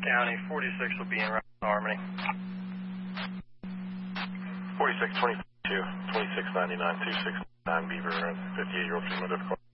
County, 46 will be in Harmony. 4622, 2699, 269 Beaver, 58-year-old female difficult.